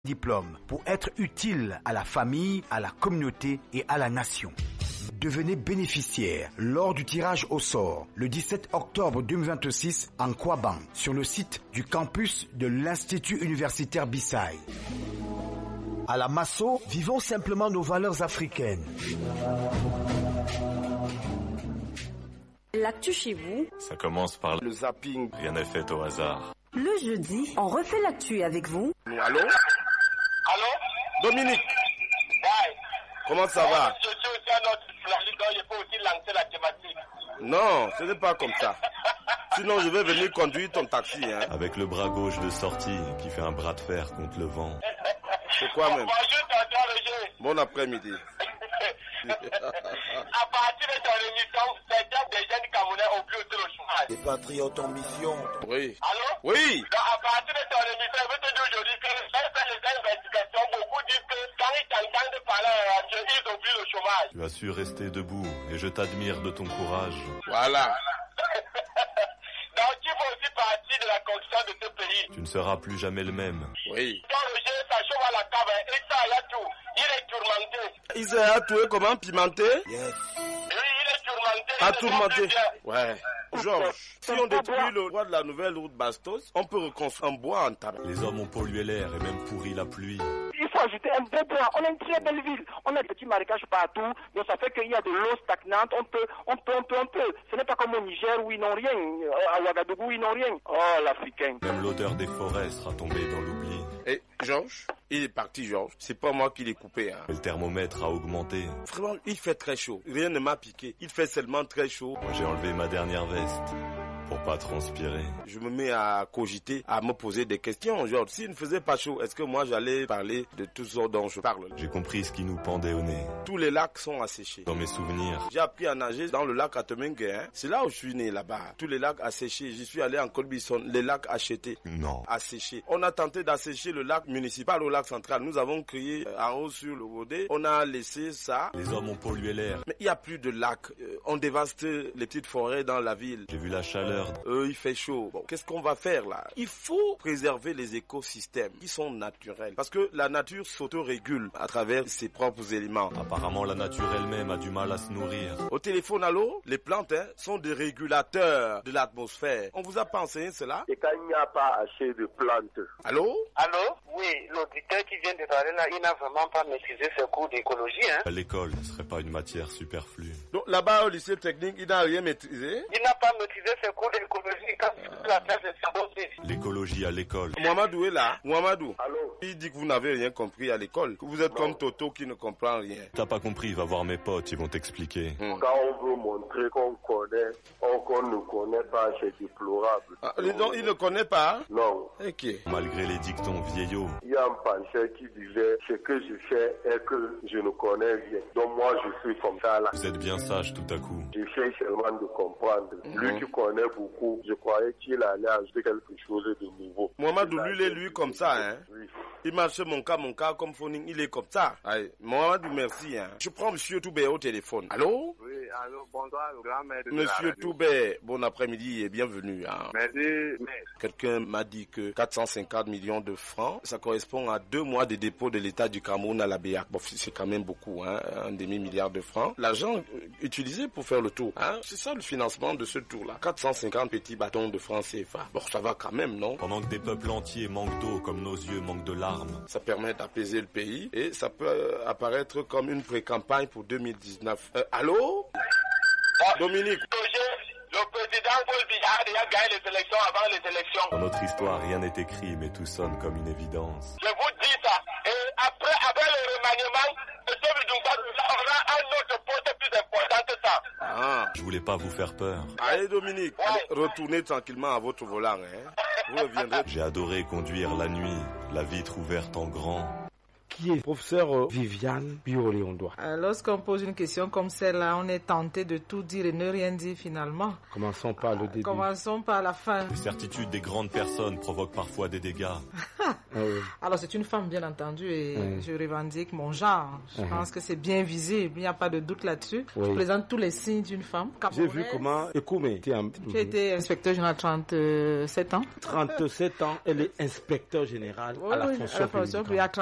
diplôme pour être utile à la famille, à la communauté et à la nation. Devenez bénéficiaire lors du tirage au sort le 17 octobre 2026 en Kouaban sur le site du campus de l'Institut universitaire Bissaï. À la Masso, vivons simplement nos valeurs africaines. L'actu chez vous. Ça commence par le zapping. Rien n'est fait au hasard. Le jeudi, on refait l'actu avec vous. Allô? Allô? Dominique. Ouais. Comment ça va? Je suis aussi un autre journaliste, donc je peux aussi lancer la thématique. Non, ce n'est pas comme ça. Sinon, je vais venir conduire ton taxi. Hein. Avec le bras gauche de sortie qui fait un bras de fer contre le vent. C'est quoi même? Bonjour, tonton Roger. Bon après-midi. À partir de ton émission, certains des jeunes Camerounais ont plus au chômage. Les patriotes en mission. Oui. Allô? Oui. Donc, à partir de ton émission, je veux te dire aujourd'hui que j'ai fait les investigations. Beaucoup disent que quand ils t'entendent parler à la radio, ils oublient le chômage. Tu as su rester debout et je t'admire de ton courage. Voilà. Donc, tu fais aussi partie de la construction de ce pays. Tu ne seras plus jamais le même. Oui. Quand Roger, ça chauffe à la cave, et ça, il y a tout. Il est tourmenté. Il s'est tué comment? Pimenté? Yes. Oui, il est tourmenté. À tourmenté. Ouais. Georges, si on détruit le roi de la nouvelle route Bastos, on peut reconstruire un bois en tabac. Les hommes ont pollué l'air et même pourri la pluie. Il faut ajouter un beau bois. On a une très belle ville. On a des petits marécages partout. Donc ça fait qu'il y a de l'eau stagnante. On peut. Ce n'est pas comme au Niger où ils n'ont rien. À Ouagadougou où ils n'ont rien. Oh, l'Africain. Même l'odeur des forêts sera tombée dans l'oubli. Et Georges, il est parti Georges. C'est pas moi qui l'ai coupé. Hein. Le thermomètre a augmenté. Vraiment, il fait très chaud. Rien ne m'a piqué. Il fait seulement très chaud. Moi, j'ai enlevé ma dernière veste pour pas transpirer. Je me mets à cogiter, à me poser des questions. Genre, s'il ne faisait pas chaud, est-ce que moi j'allais parler de tout ce dont je parle? J'ai compris ce qui nous pendait au nez. Tous les lacs sont asséchés. Dans mes souvenirs. J'ai appris à nager dans le lac Atemengue. Hein. C'est là où je suis né, là-bas. Tous les lacs asséchés. J'y suis allé en Côte-Bisson. Les lacs achetés. Non. Asséchés. On a tenté d'assécher le lac municipal au lac central. Nous avons créé en haut sur le Rodé. On a laissé ça. Les hommes ont pollué l'air. Mais il n'y a plus de lacs. On dévaste les petites forêts dans la ville. J'ai vu la chaleur. Il fait chaud. Bon, qu'est-ce qu'on va faire là? Il faut préserver les écosystèmes qui sont naturels. Parce que la nature s'autorégule à travers ses propres éléments. Apparemment, la nature elle-même a du mal à se nourrir. Au téléphone, allô? Les plantes sont des régulateurs de l'atmosphère. On vous a pas enseigné cela? Et quand il n'y a pas assez de plantes. Allô? Allô? Oui, l'auditeur qui vient de parler là, il n'a vraiment pas maîtrisé ce cours d'écologie. Hein? L'école ne serait pas une matière superflue. Donc là-bas au lycée technique, il n'a rien maîtrisé? Il n'a pas maîtrisé ce cours d'écologie quand il fait la classe de secondaire. L'écologie à l'école. Mohamedou est là. Mohamedou. Allô? Il dit que vous n'avez rien compris à l'école. Que vous êtes comme Toto qui ne comprend rien. T'as pas compris, va voir mes potes, ils vont t'expliquer. Quand on veut montrer qu'on connaît, qu'on ne connaît pas, c'est déplorable. Ah, donc il ne connaît pas? Non. Ok. Malgré les dictons vieillots. Il y a un penseur qui disait, ce que je sais est que je ne connais rien. Donc moi, je suis comme ça là. Vous êtes bien sage tout à coup. J'essaie seulement de comprendre. Lui qui connaît beaucoup, je croyais qu'il allait ajouter quelque chose de nouveau. Mohamedou, lui comme ça, hein? Oui. Il marche mon cas comme phoning, il est comme ça. Allez, Mohamedou, merci, hein. Je prends Monsieur Toubé au téléphone. Allô? Oui, allô, bonsoir, grand-mère de Monsieur Toubé, bon après-midi et bienvenue, hein. Merci. Quelqu'un m'a dit que 450 millions de francs, ça correspond à 2 mois de dépôt de l'État du Cameroun à la BEAC. Bon, c'est quand même beaucoup, hein, un demi-milliard de francs. L'argent utilisé pour faire le tour, hein, c'est ça le financement de ce tour-là. 450 petits bâtons de francs CFA. Bon, ça va quand même, non? Pendant que des peuples entiers manquent d'eau comme nos yeux manquent de larmes. Ça permet d'apaiser le pays et ça peut apparaître comme une pré-campagne pour 2019. Allô? Dominique. Le président Paul Biya a gagné les élections avant les élections. Dans notre histoire, rien n'est écrit, mais tout sonne comme une évidence. Je vous dis ça. Et après le remaniement, on aura un autre poste plus important que ça. Ah. Je voulais pas vous faire peur. Allez Dominique, allez, retournez tranquillement à votre volant. Hein. Vous reviendrez. J'ai adoré conduire la nuit, la vitre ouverte en grand. qui est professeur Viviane Biolé-Ondoa. Lorsqu'on pose une question comme celle-là, on est tenté de tout dire et ne rien dire finalement. Commençons par le début. Commençons par la fin. Les certitudes des grandes personnes provoquent parfois des dégâts. Alors c'est une femme bien entendu et je revendique mon genre. Je pense que c'est bien visible, il n'y a pas de doute là-dessus. Je présente tous les signes d'une femme. J'ai vu comment Ekoumé. J'ai été inspecteur général 37 ans. 37 ans, elle est inspecteur général à la fonction publique.